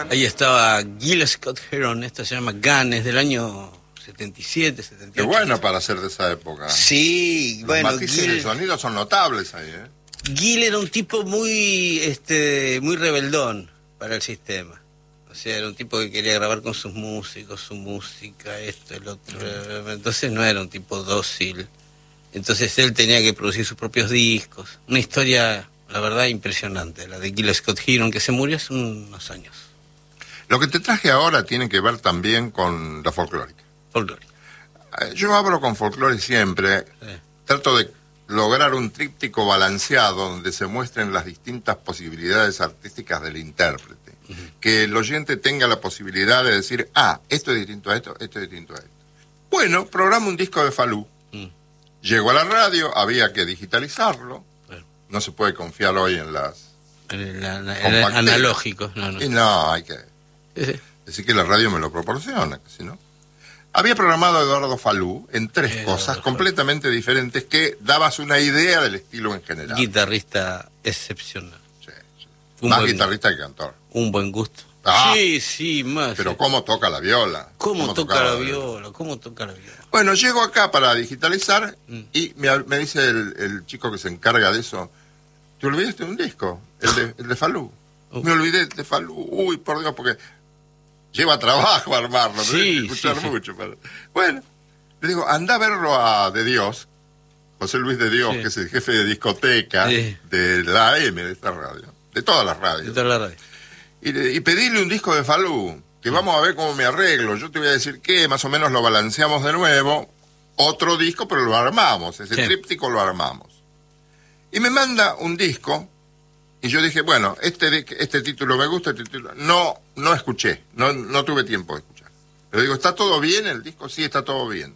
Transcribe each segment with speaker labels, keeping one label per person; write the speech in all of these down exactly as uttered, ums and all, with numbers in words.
Speaker 1: Ahí estaba Gil Scott Heron, esta se llama Gun, es del año setenta y siete, setenta y ocho.
Speaker 2: Qué bueno para ser de esa época.
Speaker 1: Sí,
Speaker 2: Los
Speaker 1: bueno,
Speaker 2: matices
Speaker 1: Gil,
Speaker 2: de sonido son notables ahí, ¿eh?
Speaker 1: Gil era un tipo muy, este, muy rebeldón para el sistema. O sea, era un tipo que quería grabar con sus músicos, su música, esto, el otro. Entonces no era un tipo dócil. Entonces él tenía que producir sus propios discos. Una historia, la verdad, impresionante, la de Gil Scott Heron, que se murió hace unos años.
Speaker 2: Lo que te traje ahora tiene que ver también con la folclórica.
Speaker 1: Folclórica.
Speaker 2: Yo hablo con folclore siempre.
Speaker 1: Sí.
Speaker 2: Trato de lograr un tríptico balanceado donde se muestren las distintas posibilidades artísticas del intérprete. Uh-huh. Que el oyente tenga la posibilidad de decir, ah, esto es distinto a esto, esto es distinto a esto. Bueno, programa un disco de Falú. Uh-huh. Llegó a la radio, había que digitalizarlo. Uh-huh. No se puede confiar hoy en las...
Speaker 1: En la, la, el analógico. No, no.
Speaker 2: Y no, hay que uh-huh. decir que la radio me lo proporciona, si no... Había programado a Eduardo Falú en tres Eduardo cosas Falú. completamente diferentes que dabas una idea del estilo en general.
Speaker 1: Guitarrista excepcional.
Speaker 2: Sí, sí. Más guitarrista que cantor.
Speaker 1: Un buen gusto.
Speaker 2: Ah,
Speaker 1: sí, sí, más.
Speaker 2: Pero
Speaker 1: sí.
Speaker 2: ¿Cómo toca la viola?
Speaker 1: ¿Cómo, ¿Cómo toca la viola? viola? ¿Cómo toca la viola?
Speaker 2: Bueno, llego acá para digitalizar mm. y me, me dice el, el chico que se encarga de eso, ¿te olvidaste de un disco? El de, el de Falú. Uh. Me olvidé de Falú. Uy, por Dios, porque... lleva trabajo armarlo,
Speaker 1: sí,
Speaker 2: no hay que escuchar
Speaker 1: sí,
Speaker 2: mucho. Pero... Bueno, le digo, anda a verlo a De Dios, José Luis De Dios, sí. que es el jefe de discoteca sí. de la A M de esta radio, de todas las radios.
Speaker 1: De todas las radios.
Speaker 2: Y, y pedirle un disco de Falú, que sí. vamos a ver cómo me arreglo. Yo te voy a decir que más o menos lo balanceamos de nuevo, otro disco, pero lo armamos, ese sí. tríptico lo armamos. Y me manda un disco. Y yo dije, bueno, este este título me gusta, este título... No, no escuché, no, no tuve tiempo de escuchar. Pero digo, ¿está todo bien el disco? Sí, está todo bien.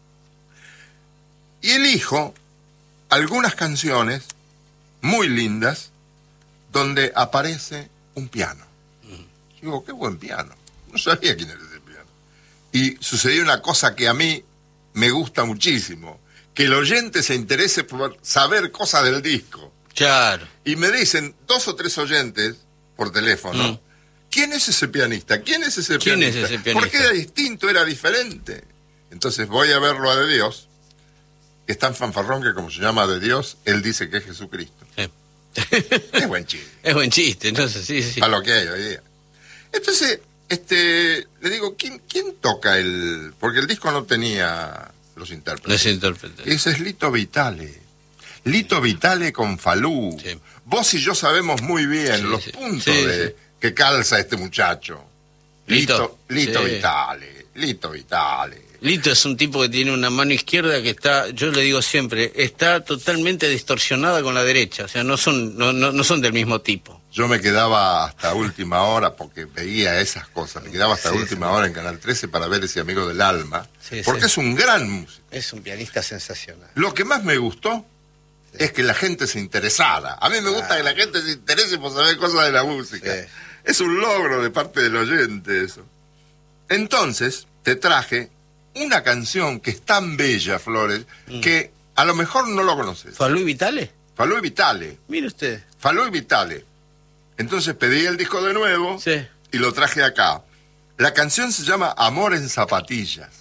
Speaker 2: Y elijo algunas canciones muy lindas donde aparece un piano. Mm. Digo, qué buen piano. No sabía quién era ese piano. Y sucedió una cosa que a mí me gusta muchísimo, que el oyente se interese por saber cosas del disco.
Speaker 1: Claro.
Speaker 2: Y me dicen dos o tres oyentes por teléfono, mm. ¿quién es ese pianista? ¿Quién es ese
Speaker 1: ¿Quién
Speaker 2: pianista?
Speaker 1: es ese pianista?
Speaker 2: Porque era distinto, era diferente. Entonces voy a verlo a De Dios, que es tan fanfarrón que como se llama De Dios, él dice que es Jesucristo. Sí. Es buen chiste.
Speaker 1: Es buen chiste, entonces, sí, sí.
Speaker 2: A lo que hay hoy día. Entonces, este, le digo, ¿quién, quién toca el...? Porque el disco no tenía los intérpretes.
Speaker 1: Los intérpretes.
Speaker 2: Ese es Lito Vitale. Lito Vitale con Falú. Sí. Vos y yo sabemos muy bien sí, los sí. puntos sí, de, sí. que calza este muchacho. Lito, Lito, Lito sí. Vitale, Lito Vitale.
Speaker 1: Lito es un tipo que tiene una mano izquierda que está, yo le digo siempre, está totalmente distorsionada con la derecha. O sea, no son, no, no, no son del mismo tipo.
Speaker 2: Yo me quedaba hasta última hora porque veía esas cosas. Me quedaba hasta sí, última sí. hora en Canal trece para ver ese amigo del alma. Sí, porque sí. es un gran músico.
Speaker 1: Es un pianista sensacional.
Speaker 2: Lo que más me gustó es que la gente se interesara. A mí me gusta ah. que la gente se interese por saber cosas de la música. Sí. Es un logro de parte del oyente eso. Entonces, te traje una canción que es tan bella, Flores, mm. que a lo mejor no lo conoces.
Speaker 1: ¿Falú y Vitale?
Speaker 2: Falú y Vitale.
Speaker 1: Mire usted.
Speaker 2: Falú y Vitale. Entonces pedí el disco de nuevo
Speaker 1: sí.
Speaker 2: y lo traje acá. La canción se llama Amor en Zapatillas.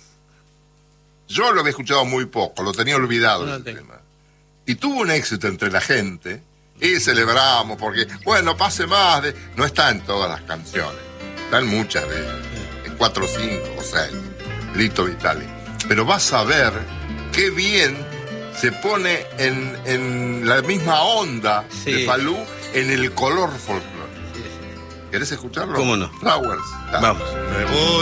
Speaker 2: Yo lo había escuchado muy poco, lo tenía olvidado no ese tengo. tema. Y tuvo un éxito entre la gente, y celebramos, porque, bueno, pase más, de... no está en todas las canciones, está en muchas de ellas, en cuatro, cinco o seis, Lito Vitale. Pero vas a ver qué bien se pone en, en la misma onda sí. de Falú, en el color folclórico. Sí, sí. ¿Querés escucharlo?
Speaker 1: ¿Cómo no?
Speaker 2: Flowers.
Speaker 1: Vamos.
Speaker 2: Me voy.